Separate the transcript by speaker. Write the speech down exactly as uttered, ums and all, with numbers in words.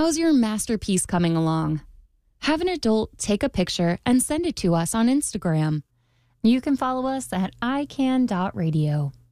Speaker 1: How's your masterpiece coming along? Have an adult take a picture and send it to us on Instagram. You can follow us at i can dot radio.